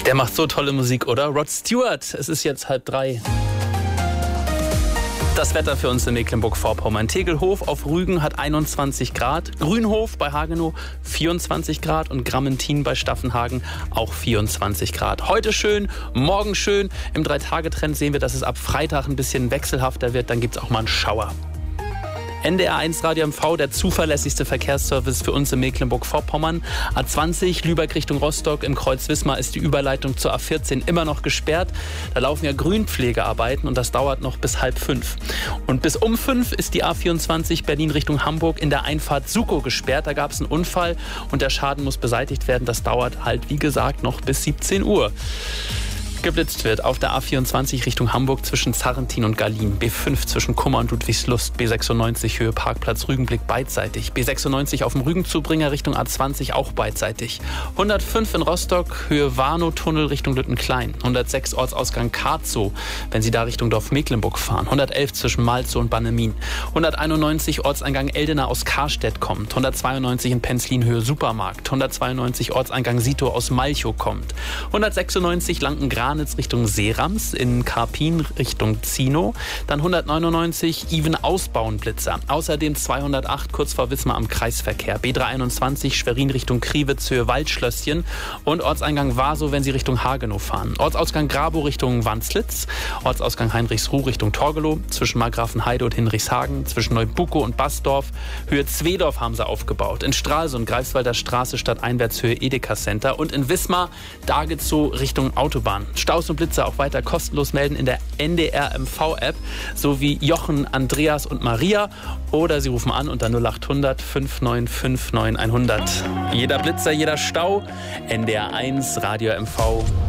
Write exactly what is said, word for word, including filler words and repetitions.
Der macht so tolle Musik, oder? Rod Stewart, es ist jetzt halb drei. Das Wetter für uns in Mecklenburg-Vorpommern. Tegelhof auf Rügen hat einundzwanzig Grad, Grünhof bei Hagenow vierundzwanzig Grad und Grammentin bei Staffenhagen auch vierundzwanzig Grad. Heute schön, morgen schön. Im Drei-Tage-Trend sehen wir, dass es ab Freitag ein bisschen wechselhafter wird. Dann gibt es auch mal einen Schauer. N D R eins Radio M V, der zuverlässigste Verkehrsservice für uns in Mecklenburg-Vorpommern. A zwanzig, Lübeck Richtung Rostock, im Kreuz Wismar ist die Überleitung zur A vierzehn immer noch gesperrt. Da laufen ja Grünpflegearbeiten und das dauert noch bis halb fünf. Und bis um fünf ist die A vierundzwanzig Berlin Richtung Hamburg in der Einfahrt Sukow gesperrt. Da gab es einen Unfall und der Schaden muss beseitigt werden. Das dauert halt, wie gesagt, noch bis siebzehn Uhr. Geblitzt wird auf der A vierundzwanzig Richtung Hamburg zwischen Zarrentin und Gallien, B fünf zwischen Kummer und Ludwigslust, B sechsundneunzig Höhe Parkplatz Rügenblick beidseitig, B sechsundneunzig auf dem Rügenzubringer Richtung A zwanzig auch beidseitig, hundertfünf in Rostock Höhe Warnow-Tunnel Richtung Lüttenklein, hundertsechs Ortsausgang Karzow, wenn Sie da Richtung Dorf Mecklenburg fahren, hundertelf zwischen Malzow und Bannemin, hunderteinundneunzig Ortseingang Eldena aus Karstedt kommt, hundertzweiundneunzig in Penzlin Höhe Supermarkt, hundertzweiundneunzig Ortseingang Sito aus Malchow kommt, hundertsechsundneunzig Lankengrad Richtung Seerams, in Karpin Richtung Zino, dann hundertneunundneunzig Even Ausbauenblitzer, außerdem zweihundertacht kurz vor Wismar am Kreisverkehr, B dreihunderteinundzwanzig Schwerin Richtung Kriwitz Höhe Waldschlösschen und Ortseingang Wasow, wenn Sie Richtung Hagenow fahren, Ortsausgang Grabow Richtung Wanslitz, Ortsausgang Heinrichsruh Richtung Torgelow, zwischen Margrafenheide und Hinrichshagen, zwischen Neubukow und Basdorf, Höhe Zwedorf haben sie aufgebaut, in Stralsund Greifswalder Straße stadteinwärts Höhe Edeka Center und in Wismar Dagezow Richtung Autobahn. Staus und Blitzer auch weiter kostenlos melden in der N D R M V-App, sowie Jochen, Andreas und Maria. Oder Sie rufen an unter null achthundert fünf neun fünf neun hundert. Jeder Blitzer, jeder Stau. N D R eins Radio M V.